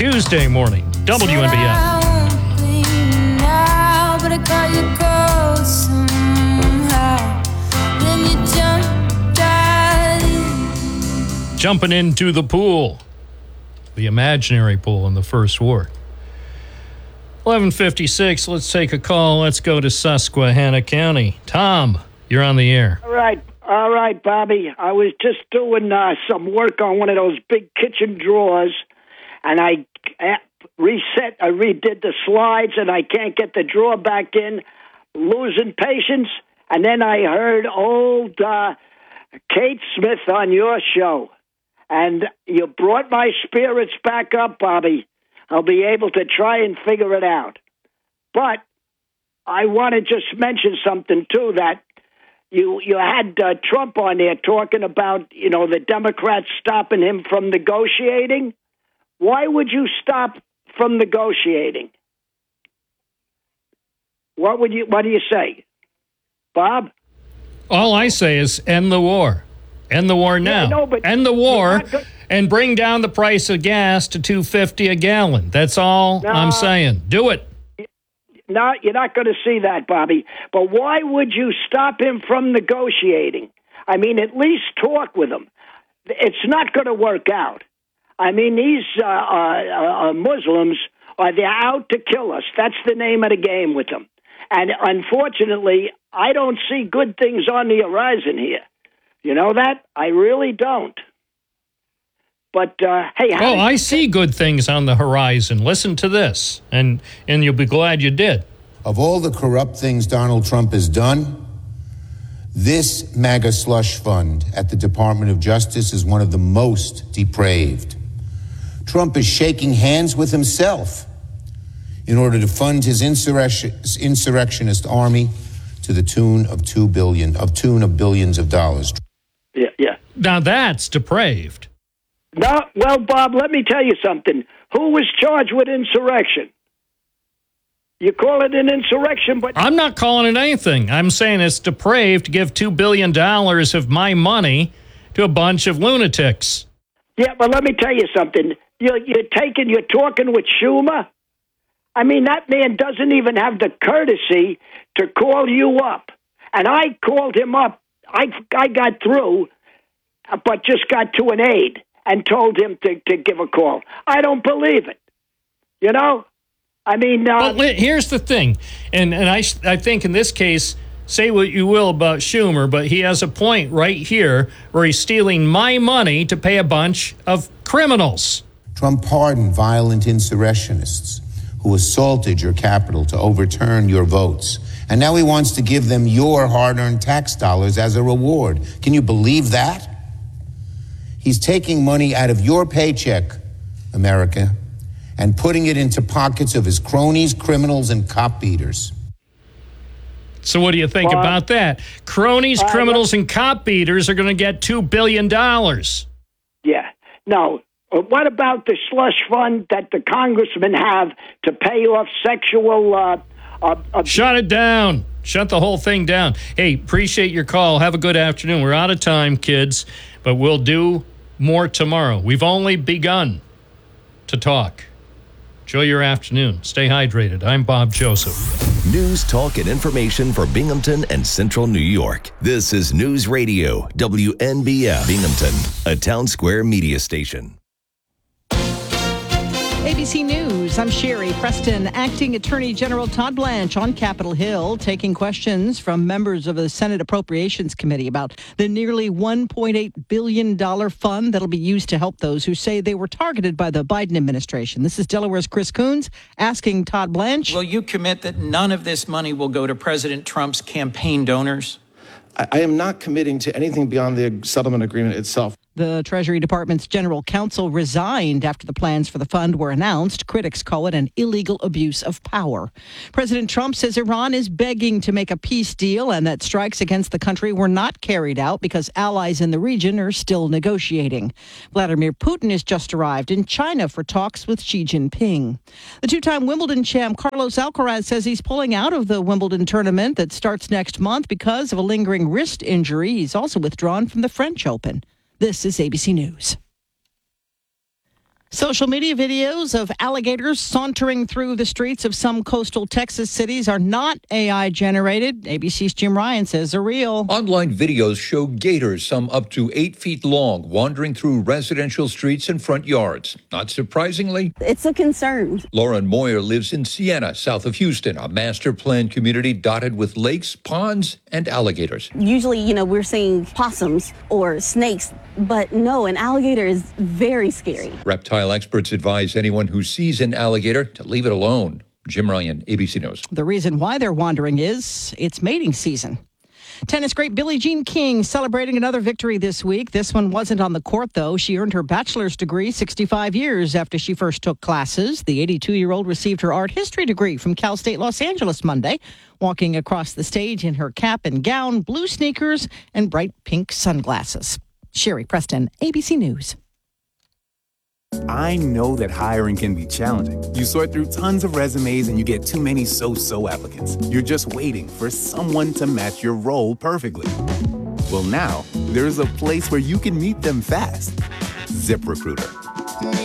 Tuesday morning, WNBF. Jumping into the pool, the imaginary pool in the first ward. 11:56, let's take a call. Let's go to Susquehanna County. Tom, you're on the air. All right, Bobby. I was just doing some work on one of those big kitchen drawers, and I redid the slides, and I can't get the drawer back in, losing patience. And then I heard old Kate Smith on your show, and you brought my spirits back up, Bobby. I'll be able to try and figure it out. But I want to just mention something, too, that you had Trump on there talking about, the Democrats stopping him from negotiating. Why would you stop from negotiating? What do you say, Bob? All I say is end the war. End the war now. Yeah, end the war and bring down the price of gas to $2.50 a gallon. That's all I'm saying. Do it. No, you're not going to see that, Bobby. But why would you stop him from negotiating? I mean, at least talk with him. It's not going to work out. I mean, these Muslims they're out to kill us. That's the name of the game with them. And unfortunately, I don't see good things on the horizon here. You know that? I really don't. But, hey... I see good things on the horizon. Listen to this, and you'll be glad you did. Of all the corrupt things Donald Trump has done, this MAGA slush fund at the Department of Justice is one of the most depraved. Trump is shaking hands with himself in order to fund his insurrectionist army to the tune of billions of dollars. Yeah. Now that's depraved. No, well, Bob, let me tell you something. Who was charged with insurrection? You call it an insurrection, but... I'm not calling it anything. I'm saying it's depraved to give $2 billion of my money to a bunch of lunatics. Yeah, but let me tell you something. You're talking with Schumer? I mean, that man doesn't even have the courtesy to call you up. And I called him up. I got through, but just got to an aide and told him to give a call. I don't believe it. I mean... But here's the thing, and I think in this case, say what you will about Schumer, but he has a point right here where he's stealing my money to pay a bunch of criminals. Trump pardoned violent insurrectionists who assaulted your Capitol to overturn your votes. And now he wants to give them your hard-earned tax dollars as a reward. Can you believe that? He's taking money out of your paycheck, America, and putting it into pockets of his cronies, criminals, and cop beaters. So what do you think about that? Cronies, criminals, and cop beaters are going to get $2 billion. Yeah. No. What about the slush fund that the congressmen have to pay off sexual... Shut it down. Shut the whole thing down. Hey, appreciate your call. Have a good afternoon. We're out of time, kids, but we'll do more tomorrow. We've only begun to talk. Enjoy your afternoon. Stay hydrated. I'm Bob Joseph. News, talk, and information for Binghamton and Central New York. This is News Radio, WNBF Binghamton, a Town Square media station. ABC News, I'm Sherry Preston. Acting Attorney General Todd Blanche on Capitol Hill taking questions from members of the Senate Appropriations Committee about the nearly $1.8 billion fund that'll be used to help those who say they were targeted by the Biden administration. This is Delaware's Chris Coons asking Todd Blanche. Will you commit that none of this money will go to President Trump's campaign donors? I am not committing to anything beyond the settlement agreement itself. The Treasury Department's general counsel resigned after the plans for the fund were announced. Critics call it an illegal abuse of power. President Trump says Iran is begging to make a peace deal and that strikes against the country were not carried out because allies in the region are still negotiating. Vladimir Putin has just arrived in China for talks with Xi Jinping. The two-time Wimbledon champ Carlos Alcaraz says he's pulling out of the Wimbledon tournament that starts next month because of a lingering wrist injury. He's also withdrawn from the French Open. This is ABC News. Social media videos of alligators sauntering through the streets of some coastal Texas cities are not AI generated. ABC's Jim Ryan says they're real. Online videos show gators, some up to 8 feet long, wandering through residential streets and front yards. Not surprisingly, it's a concern. Lauren Moyer lives in Siena, south of Houston, a master planned community dotted with lakes, ponds, and alligators. Usually, we're seeing possums or snakes, but no, an alligator is very scary. Reptile experts advise anyone who sees an alligator to leave it alone. Jim Ryan, ABC News. The reason why they're wandering is it's mating season. Tennis great Billie Jean King celebrating another victory this week. This one wasn't on the court, though. She earned her bachelor's degree 65 years after she first took classes. The 82-year-old received her art history degree from Cal State Los Angeles Monday, walking across the stage in her cap and gown, blue sneakers, and bright pink sunglasses. Sherry Preston, ABC News. I know that hiring can be challenging. You sort through tons of resumes and you get too many so-so applicants. You're just waiting for someone to match your role perfectly. Well, now, there's a place where you can meet them fast. ZipRecruiter.